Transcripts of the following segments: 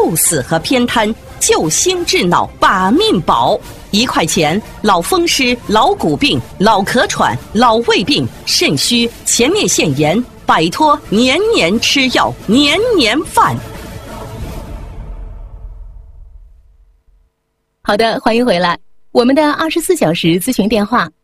猝死和偏瘫，救心治脑把命保。1块钱，老风湿、老骨病、老咳喘、老胃病、肾虚、前列腺炎，摆脱年年吃药、年年犯。 好的，欢迎回来。我们的24小时咨询电话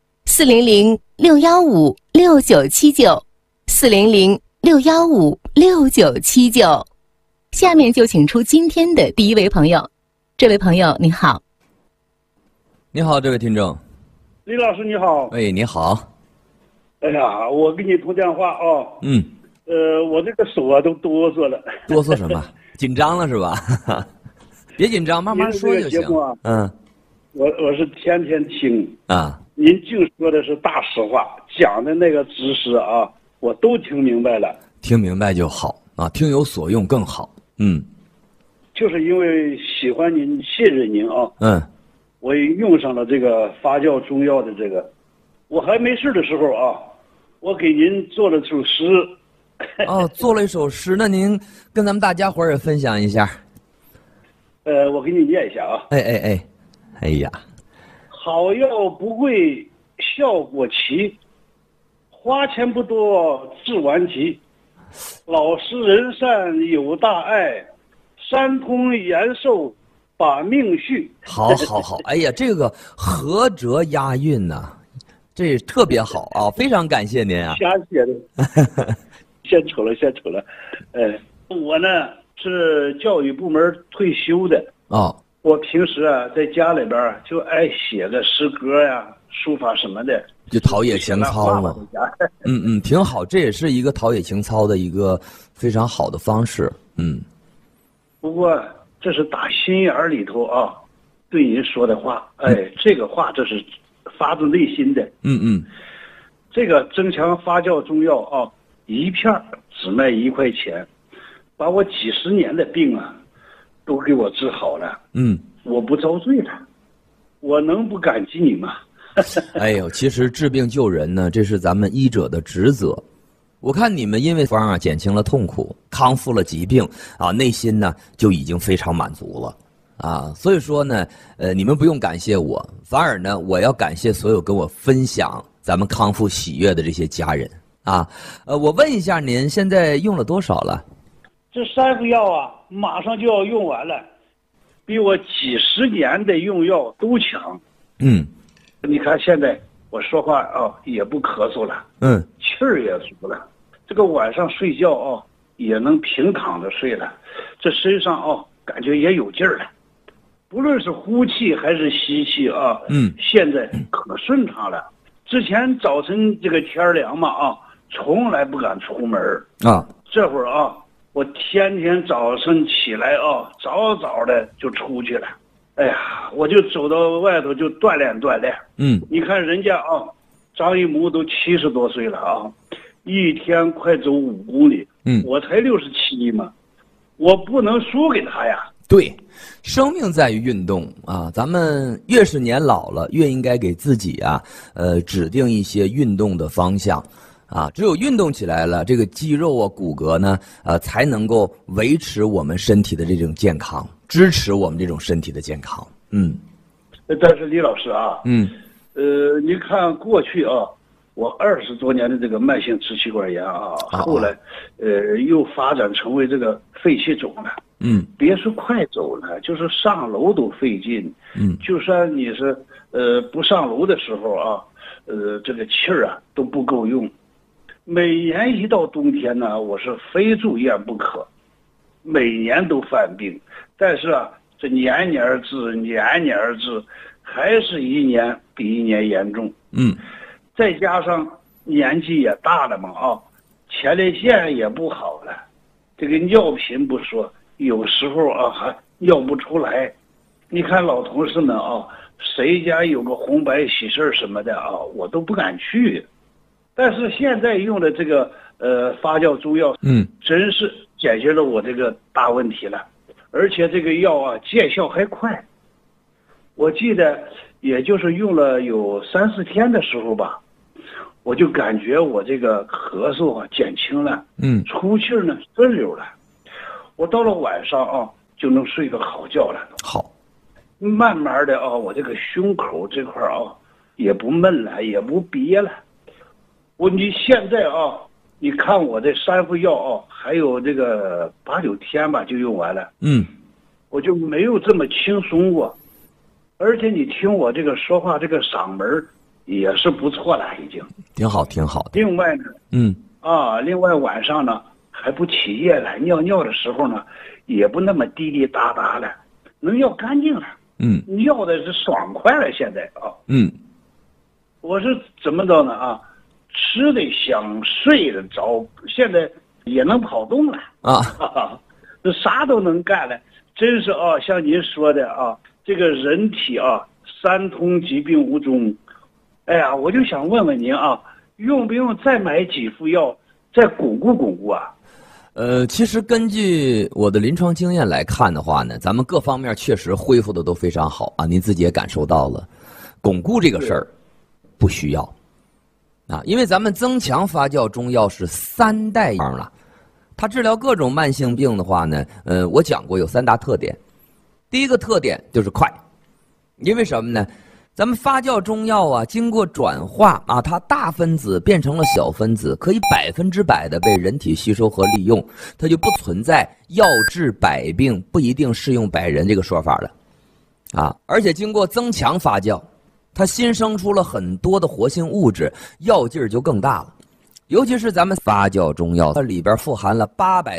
：400-615-6979，400-615-6979。下面就请出今天的第一位朋友。这位朋友你好。 你好，这位听众。 李老师你好。 哎，你好。 哎呀，我跟你通电话啊。我这个手啊都哆嗦了。 哆嗦什么？紧张了是吧？别紧张，慢慢说就行。 我是天天听啊。 您净说的是大实话，讲的那个知识啊，我都听明白了。 听明白就好啊，听有所用更好。 就是因为喜欢您、信任您啊。我也用上了这个发酵中药的这个。我还没事的时候啊，我给您做了首诗。 哦，做了一首诗，那您跟咱们大家伙儿也分享一下。 我给你念一下啊。 哎呀， 好药不贵，效果奇，花钱不多，治顽疾。老实人善有大爱，三通延寿把命续。 好，哎呀，这个合辙押韵呐，这特别好啊，非常感谢您啊。 瞎写的，献丑了。我呢是教育部门退休的。我平时啊在家里边就爱写个诗歌呀、书法什么的， 就陶冶情操嘛。挺好，这也是一个陶冶情操的一个非常好的方式。 不过这是打心眼里头啊对您说的话。这个话这是发自内心的。这个增强发酵中药啊，一片只卖1块钱，把我几十年的病啊都给我治好了。我不遭罪了，我能不感激你吗？ 哎呦，其实治病救人呢，这是咱们医者的职责。我看你们因为方啊减轻了痛苦，康复了疾病啊，内心呢就已经非常满足了啊。所以说呢，你们不用感谢我，反而呢，我要感谢所有跟我分享咱们康复喜悦的这些家人啊。我问一下您现在用了多少了？ 这3副药啊，马上就要用完了，比我几十年的用药都强。你看现在我说话啊也不咳嗽了，气儿也足了，这个晚上睡觉啊也能平躺着睡了，这身上啊感觉也有劲儿了，不论是呼气还是吸气啊，现在可顺畅了。之前早晨这个天凉嘛啊，从来不敢出门啊，这会儿啊我天天早晨起来啊，早早的就出去了。哎呀，我就走到外头就锻炼锻炼。你看人家啊，张一木都70多岁了啊，一天快走5公里。我才67嘛，我不能输给他呀。 对，生命在于运动啊，咱们越是年老了，越应该给自己啊，指定一些运动的方向。只有运动起来了，这个肌肉啊、骨骼呢，才能够维持我们身体的这种健康，支持我们这种身体的健康。 但是李老师啊，你看过去啊，我20多年的这个慢性支气管炎啊，后来又发展成为这个肺气肿了。别说快走了，就是上楼都费劲。就算你是不上楼的时候啊，这个气儿啊都不够用。每年一到冬天呢，我是非住院不可，每年都犯病，但是啊，这年年治，还是一年比一年严重。再加上年纪也大了嘛啊，前列腺也不好了，这个尿频不说，有时候啊还尿不出来。你看老同事们啊，谁家有个红白喜事什么的啊，我都不敢去。但是现在用的这个发酵中药，真是解决了我这个大问题了，而且这个药啊见效还快。我记得也就是用了有3、4天的时候吧，我就感觉我这个咳嗽啊减轻了，出气呢顺溜了。我到了晚上啊， 就能睡个好觉了。 好， 慢慢的啊，我这个胸口这块啊也不闷了，也不憋了。你现在啊，你看我这3副药啊，还有这个8、9天吧就用完了。我就没有这么轻松过，而且你听我这个说话，这个嗓门也是不错了，已经挺好，挺好的。 另外呢，另外晚上呢还不起夜了，尿尿的时候呢也不那么滴滴答答了，能尿干净了。尿的是爽快了，现在啊。我是怎么着呢啊？吃的香，睡得着，现在也能跑动了啊，这啥都能干了，真是啊，像您说的啊，这个人体啊，3通疾病无终。哎呀，我就想问问您啊，用不用再买几副药，再巩固巩固啊？ 其实根据我的临床经验来看的话呢，咱们各方面确实恢复的都非常好啊，您自己也感受到了，巩固这个事儿不需要啊，因为咱们增强发酵中药是3代样了，它治疗各种慢性病的话呢，我讲过有3大特点。第一个特点就是快，因为什么呢？咱们发酵中药啊，经过转化啊，它大分子变成了小分子，可以100%的被人体吸收和利用，它就不存在药治百病不一定适用百人这个说法了啊。而且经过增强发酵，它新生出了很多的活性物质，药劲儿就更大了。尤其是咱们发酵中药，它里边富含了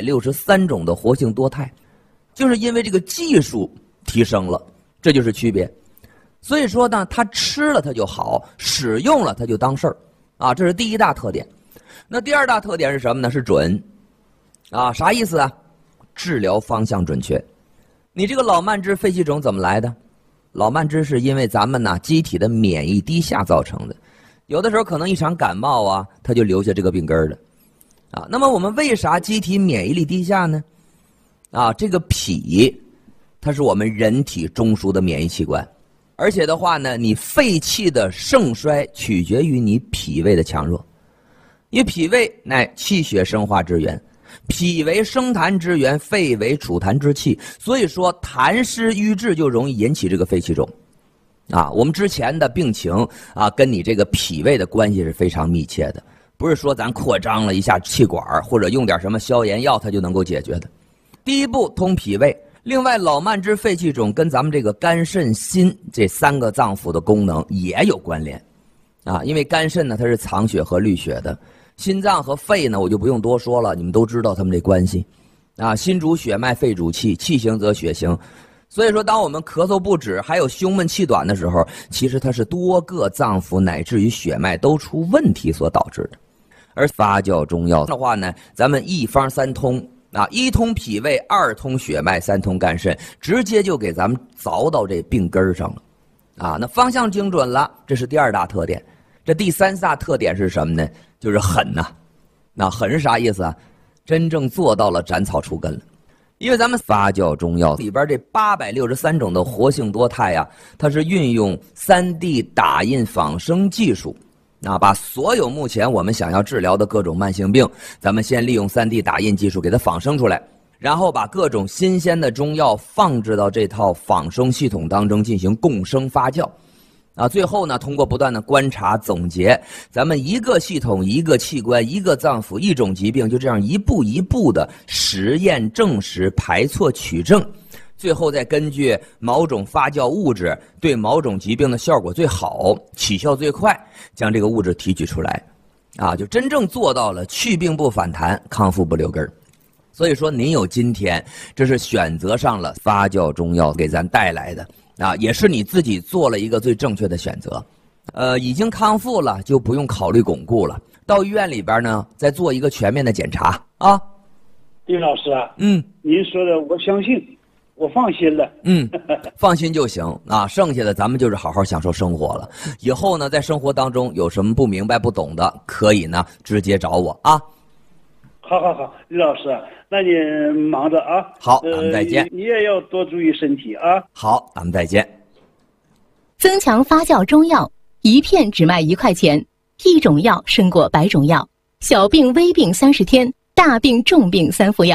863种的活性多肽，就是因为这个技术提升了，这就是区别。所以说呢，它吃了它就好，使用了它就当事儿啊，这是第一大特点。那第二大特点是什么呢？是准啊，啥意思啊？治疗方向准确。你这个老慢支、肺气肿怎么来的？老慢支是因为咱们呢机体的免疫低下造成的，有的时候可能一场感冒啊，它就留下这个病根了啊。那么我们为啥机体免疫力低下呢？啊，这个脾它是我们人体中枢的免疫器官，而且的话呢，你肺气的盛衰取决于你脾胃的强弱，因为脾胃乃气血生化之源，脾为生痰之源，肺为储痰之器，所以说痰湿瘀滞就容易引起这个肺气肿啊。我们之前的病情啊，跟你这个脾胃的关系是非常密切的，不是说咱扩张了一下气管或者用点什么消炎药它就能够解决的。第一步通脾胃，另外老慢支、肺气肿跟咱们这个肝肾心这3个脏腑的功能也有关联啊。因为肝肾呢它是藏血和滤血的，心脏和肺呢我就不用多说了，你们都知道他们这关系啊。心主血脉，肺主气，气行则血行。所以说当我们咳嗽不止还有胸闷气短的时候，其实它是多个脏腑乃至于血脉都出问题所导致的。而发酵中药的话呢，咱们一方3通啊，1通脾胃，2通血脉，3通肝肾，直接就给咱们凿到这病根上了啊。那方向精准了，这是第2大特点。这第3大特点是什么呢？就是狠呐。那狠是啥意思啊？真正做到了斩草除根了。因为咱们发酵中药里边这863种的活性多肽啊，它是运用3D 打印仿生技术啊，把所有目前我们想要治疗的各种慢性病，咱们先利用3D 打印技术给它仿生出来，然后把各种新鲜的中药放置到这套仿生系统当中进行共生发酵啊。最后呢，通过不断的观察总结，咱们一个系统、一个器官、一个脏腑、一种疾病，就这样一步一步的实验证实、排错取证，最后再根据某种发酵物质对某种疾病的效果最好、起效最快，将这个物质提取出来啊，就真正做到了去病不反弹，康复不留根儿。所以说您有今天，这是选择上了发酵中药给咱带来的啊，也是你自己做了一个最正确的选择。已经康复了就不用考虑巩固了，到医院里边呢再做一个全面的检查啊。 丁老师啊，您说的我相信，我放心了。 放心就行啊，剩下的咱们就是好好享受生活了。以后呢，在生活当中有什么不明白不懂的，可以呢直接找我啊。 好，李老师，那你忙着啊。 好，咱们再见。 你也要多注意身体啊。 好，咱们再见。 增强发酵中药，一片只卖1块钱，一种药胜过100种药。小病微病30天，大病重病3副药。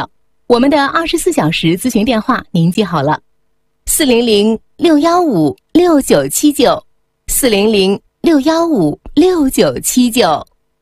我们的24小时咨询电话您记好了，400-615-6979，400-615-6979。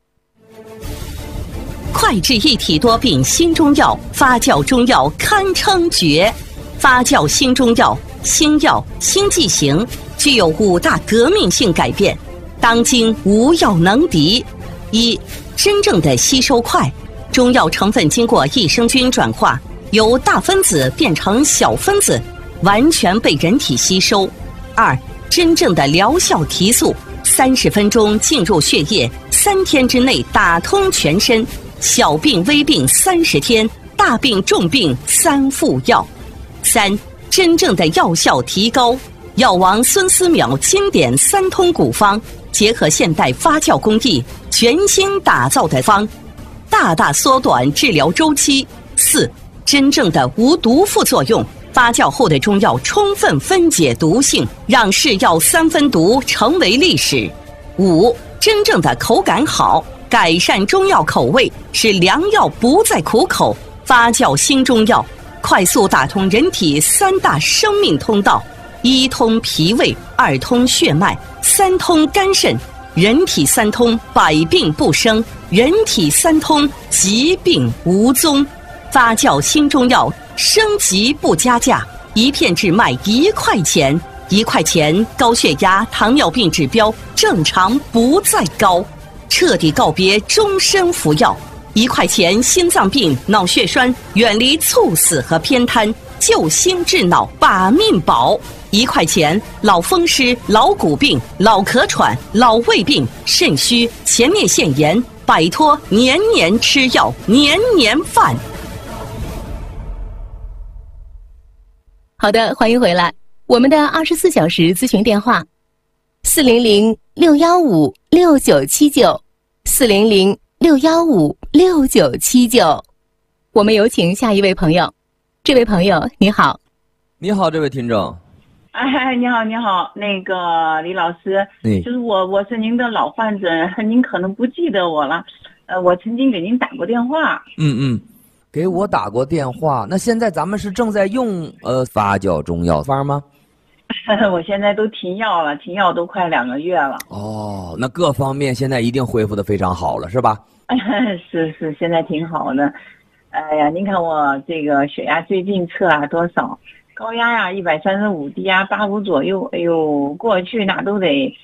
快治一体多病新中药，发酵中药堪称绝。发酵新中药，新药新剂型，具有5大革命性改变，当今无药能敌。一、真正的吸收快，中药成分经过益生菌转化，由大分子变成小分子，完全被人体吸收。2、真正的疗效提速，30分钟进入血液，3天之内打通全身，小病微病30天，大病重病3副药。3、真正的药效提高，药王孙思邈经典3通古方，结合现代发酵工艺，全新打造的方，大大缩短治疗周期。4、真正的无毒副作用，发酵后的中药充分分解毒性，让是药3分毒成为历史。5、真正的口感好，改善中药口味，使良药不再苦口。发酵新中药，快速打通人体3大生命通道：1通脾胃，2通血脉，3通肝肾。人体3通，百病不生；人体3通，疾病无踪。发酵新中药，升级不加价，一片只卖1块钱，1块钱高血压、糖尿病指标正常不再高，彻底告别终身服药。1块钱心脏病、脑血栓远离猝死和偏瘫，救心治脑把命保。1块钱老风湿、老骨病、老咳喘、老胃病、肾虚、前列腺炎，摆脱年年吃药、年年犯。 好的，欢迎回来。我们的24小时咨询电话：400-615-6979，400-615-6979。我们有请下一位朋友。这位朋友，你好。 你好，这位听众。 哎，你好，你好，那个李老师，就是我是您的老患者，您可能不记得我了，我曾经给您打过电话。 给我打过电话。那现在咱们是正在用发酵中药方吗？ 我现在都停药了，停药都快2个月了。 哦，那各方面现在一定恢复得非常好了，是吧？ 是，现在挺好的。哎呀，您看我这个血压最近测啊多少？高压呀135，低压85左右。哎呦，过去那都得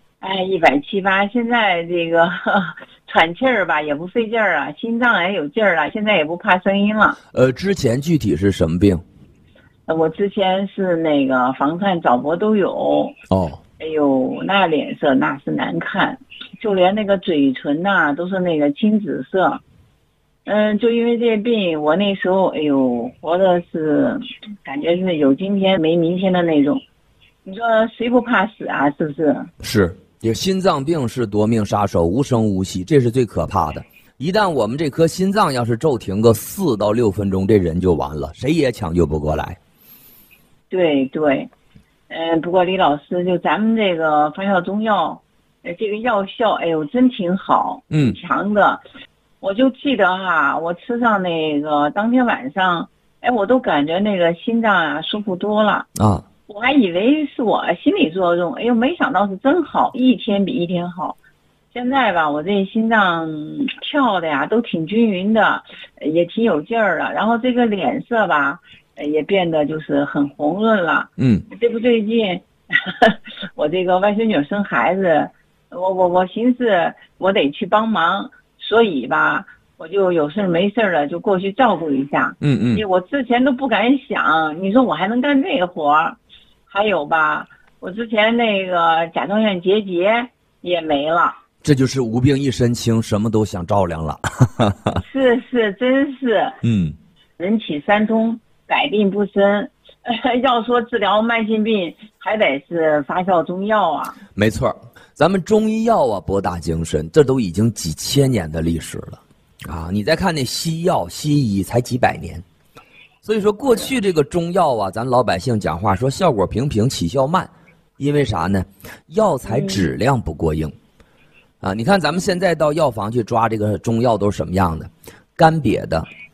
170、180，现在这个喘气儿吧也不费劲儿啊，心脏也有劲儿了，现在也不怕声音了。 之前具体是什么病？ 我之前是那个房颤早搏都有。哦。哎呦，那脸色那是难看，就连那个嘴唇呐都是那个青紫色。就因为这病，我那时候哎呦活的是感觉是有今天没明天的那种。你说谁不怕死啊？是不是？ 是，这个心脏病是夺命杀手，无声无息，这是最可怕的。一旦我们这颗心脏要是骤停个4到6分钟，这人就完了，谁也抢救不过来。 对，不过李老师，就咱们这个发酵中药，这个药效，哎呦，真挺好，挺强的。我就记得哈，我吃上那个当天晚上，我都感觉那个心脏啊舒服多了啊。我还以为是我心理作用，哎呦，没想到是真好，一天比一天好。现在吧，我这心脏跳的呀都挺均匀的，也挺有劲儿了。然后这个脸色吧，也变得就是很红润了。这不最近我这个外孙女生孩子，我寻思我得去帮忙，所以吧，我就有事没事了就过去照顾一下。因为我之前都不敢想，你说我还能干这个活儿。还有吧，我之前那个甲状腺结节也没了。 这就是无病一身轻，什么都想照亮了。 是，真是。人体3通，百病不生。要说治疗慢性病，还得是发酵中药啊。 没错，咱们中医药啊博大精深，这都已经几千年的历史了啊！你再看那西药西医才几百年。所以说过去这个中药啊，咱老百姓讲话说效果平平，起效慢，因为啥呢？药材质量不过硬你看咱们现在到药房去抓这个中药都是什么样的？干瘪的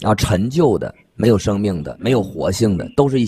陈旧的、没有生命的、没有活性的，都是一些